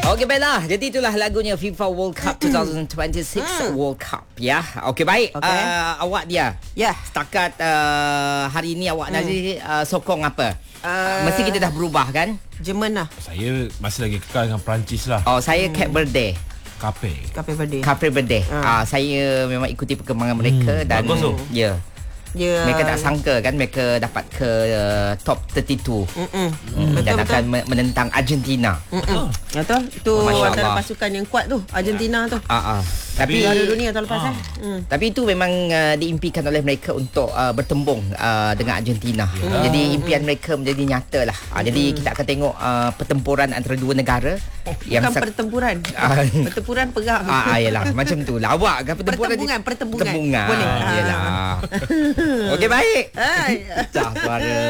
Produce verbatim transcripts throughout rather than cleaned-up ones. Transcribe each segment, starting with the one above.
Okey, baiklah. Jadi itulah lagunya FIFA World Cup twenty twenty-six World Cup ya. Okey, baik. Okay. Uh, awak dia. Ya. Yeah. Setakat uh, hari ini awak dah mm. uh, sokong apa? Uh, Mesti kita dah berubah kan? Jerman lah. Saya masih lagi kekal dengan Perancis lah. Oh, saya hmm. Cape Verde. Cape. Cape Verde. Cape Verde. Ah, uh. uh, saya memang ikuti perkembangan mereka hmm. dan bagus tu. Ya. Yeah. Yeah. Mereka tak sangka kan mereka dapat ke uh, top tiga puluh dua mm. Mm. dan betul, akan betul. menentang Argentina. Mm-mm. Betul. Itu antara pasukan yang kuat tu, Argentina tu. Ah, ah. Tapi juara dunia tahun lepas ah. eh. Mm. Tapi itu memang uh, diimpikan oleh mereka untuk uh, bertembung uh, dengan Argentina. Yeah. Jadi impian mereka menjadi nyata lah. Uh, jadi mm. kita akan tengok uh, pertempuran antara dua negara. Oh, yang bukan pertempuran. pertempuran perang. Ah, yalah, macam tu. Lawak kan pertempuran. Pertembungan, pertembungan. Pertembungan. Boleh. Ah, yalah. Okey, baik. Pecah suara.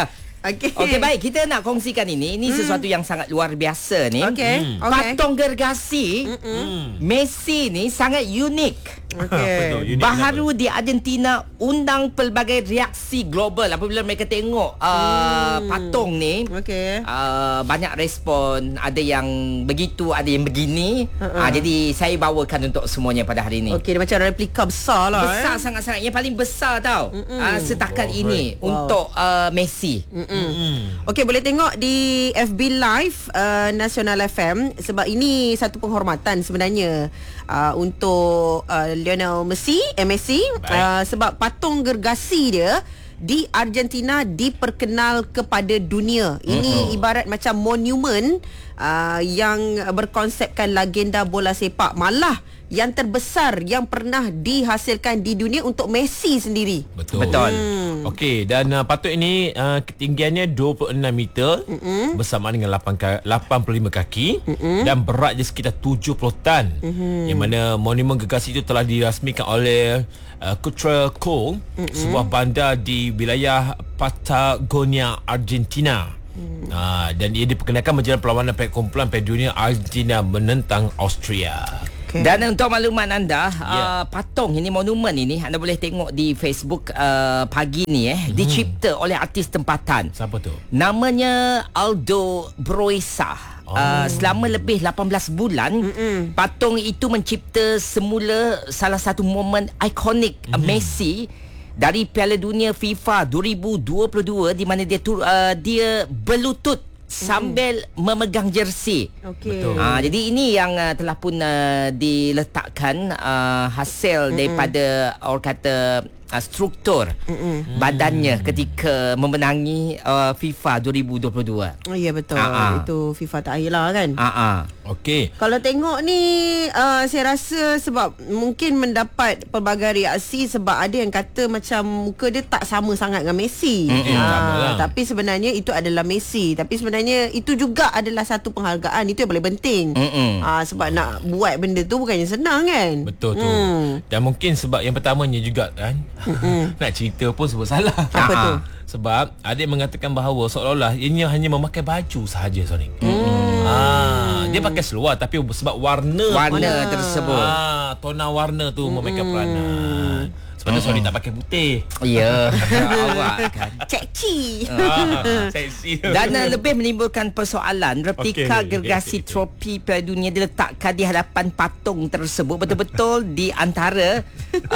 Okey. Okey, baik. Kita nak kongsikan ini. Ini hmm. sesuatu yang sangat luar biasa ni. Okey. Hmm. Patung gergasi hmm. Messi ni sangat unik. Okay. Baharu di Argentina undang pelbagai reaksi global apabila mereka tengok uh, hmm. patung ni. Okay. Uh, banyak respon, ada yang begitu, ada yang begini. Uh-uh. Uh, jadi saya bawakan untuk semuanya pada hari ini. Okey, dia macam replika besar lah. Besar eh? sangat-sangat. Yang paling besar tau uh, setakat wow, ini wow. untuk uh, Messi. Mm-mm. Okey, boleh tengok di F B Live uh, Nasional F M sebab ini satu penghormatan sebenarnya uh, untuk uh, Lionel Messi, Messi uh, sebab patung gergasi dia di Argentina diperkenal kepada dunia. Ini uh-huh. ibarat macam monumen uh, yang berkonsepkan legenda bola sepak, malah yang terbesar yang pernah dihasilkan di dunia untuk Messi sendiri. Betul. Betul. Hmm. Okey, dan uh, patung ini uh, ketinggiannya dua puluh enam meter mm-hmm. bersamaan dengan lapan puluh lima kaki mm-hmm. dan beratnya sekitar tujuh puluh tan. Mm-hmm. Yang mana monumen gergasi itu telah dirasmikan oleh uh, Coatzacoalcos, mm-hmm. sebuah bandar di wilayah Patagonia, Argentina. Hmm. Uh, dan ia diperkenalkan menjelang perlawanan kumpulan Piala Dunia Argentina menentang Austria. Okay. Dan untuk makluman anda, yeah. uh, patung ini, monumen ini anda boleh tengok di Facebook uh, pagi ni eh, hmm. dicipta oleh artis tempatan. Siapa tu? Namanya Aldo Proeza. Oh. Uh, selama lebih lapan belas bulan Mm-mm. patung itu mencipta semula salah satu momen ikonik mm. Messi dari Piala Dunia FIFA dua ribu dua puluh dua di mana dia uh, dia berlutut sambil mm. memegang jersey. Okey. Uh, jadi ini yang uh, telah pun uh, diletakkan uh, hasil Mm-mm. daripada orang kata uh, struktur Mm-mm. badannya mm. ketika memenangi uh, FIFA dua ribu dua puluh dua. Oh ya, betul. Uh-huh. Itu FIFA terakhir lah kan. Uh-huh. Okey. Kalau tengok ni uh, saya rasa sebab mungkin mendapat pelbagai reaksi sebab ada yang kata macam muka dia tak sama sangat dengan Messi. Mm-hmm. Uh, tapi sebenarnya itu adalah Messi. Tapi sebenarnya itu juga adalah satu penghargaan. Itu yang paling penting. Mm-hmm. Uh, sebab nak buat benda tu bukannya senang kan. Betul tu. Mm. Dan mungkin sebab yang pertamanya juga kan. Mm-hmm. Nak cerita pun sebut salah. Apa tu? Sebab ada yang mengatakan bahawa seolah-olah ianya hanya memakai baju sahaja, Sonic. Hmm. Ah, dia pakai seluar tapi sebab warna warna tersebut. Ah, tona warna tu hmm. memakai peranan. Sebab tu Sonic tak pakai putih. Ya, awak kan Cekci. Ah, seksi. Dan uh, lebih menimbulkan persoalan, replika okay, gergasi okay, okay. trofi Piala Dunia diletakkan di hadapan patung tersebut betul-betul di antara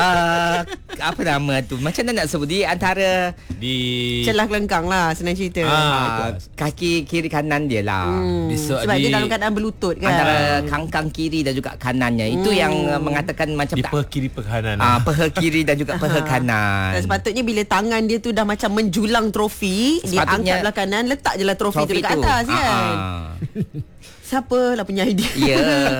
uh, apa nama tu? Macam mana nak sebut, di antara di celah kelengkang lah senang cerita. Ah, kaki kiri kanan dia lah. Hmm. Sebab di, dia dalam keadaan berlutut kan. Antara kangkang kiri dan juga kanannya. Itu Hmm. yang uh, mengatakan macam di tak peha kiri peha kanan. Ah, peha kiri dan juga peha kanan. Dan sepatutnya bila tangan dia tu dah macam menjulang trofi, dia angkat belah kanan, letak je lah trofi, trofi tu dekat tu. atas Ah, kan. ah. Siapa lah punya idea? Ya.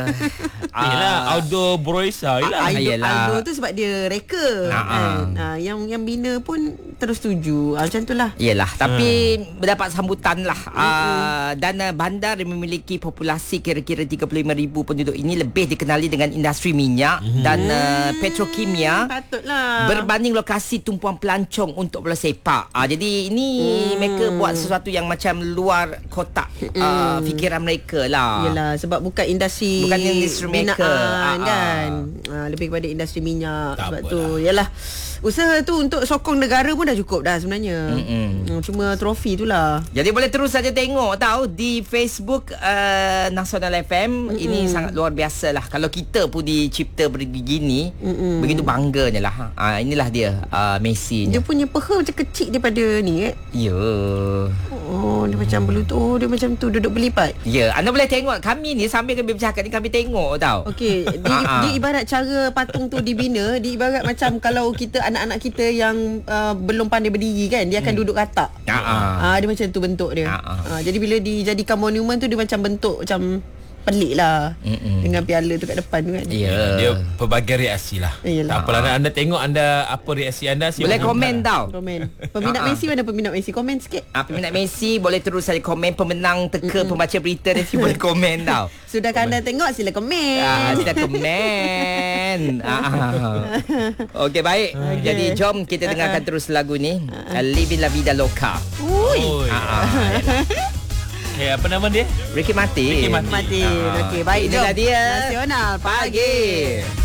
Ah, Yelah, Aldo Proeza Aldo, Yelah. Aldo tu sebab dia reka Ah, kan. Ah, yang yang bina pun terus setuju. Ah, macam tu lah. Yelah, tapi hmm. mendapat sambutan lah. Mm-hmm. Uh, dan uh, bandar yang memiliki populasi kira-kira tiga puluh lima ribu penduduk ini lebih dikenali dengan industri minyak mm-hmm. dan uh, petrokimia. Patutlah. Berbanding lokasi tumpuan pelancong untuk bola sepak. Uh, jadi ini mm. mereka buat sesuatu yang macam luar kotak mm. uh, fikiran mereka lah. Yelah, sebab bukan industri bukan industri maker binaan uh, kan. Uh, lebih kepada industri minyak. Tak sebab apalah. tu. Yalah. Usaha tu untuk sokong negara pun dah cukup dah sebenarnya. Mm-mm. Cuma trofi tu lah. Jadi boleh terus saja tengok tahu di Facebook uh, Nasional F M. Mm-mm. Ini sangat luar biasa lah. Kalau kita pun dicipta begini, Mm-mm. begitu bangganya lah. Uh, inilah dia uh, Messi. Dia punya peha macam kecil daripada ni eh. Ya. Oh, dia macam berlutut. Oh, dia macam tu duduk berlipat. Ya, anda boleh tengok kami ni sambil kami bercakap ni kami tengok tahu. Okey, dia, dia ibarat cara patung tu dibina, dia ibarat macam kalau kita anak-anak kita yang uh, belum pandai berdiri kan, dia akan hmm. duduk katak. Ah, uh, dia macam tu bentuk dia. Uh, jadi bila dijadikan monumen tu dia macam bentuk macam pelik lah. Mm-mm. Dengan piala tu kat depan tu kan. Ya, yeah. Dia pelbagai reaksi lah. Yalah. Tak apalah, anda, anda tengok anda apa reaksi anda. Boleh komen tau. Komen. Peminat Messi mana peminat Messi? Komen sikit. Ah, peminat Messi boleh terus saja komen. Pemenang teka Mm-mm. pembaca berita ni boleh komen tau. Sudahkah anda tengok sila komen. Ah, sila komen. ah. Okey, baik. Okay. Jadi jom kita dengarkan terus lagu ni. Uh-uh. Living La Vida Loca. Ui. Ah. Okay, apa nama dia? Ricky Martin. Ricky Martin. Martin. Okey, baik. Inilah dia Nasional Pagi.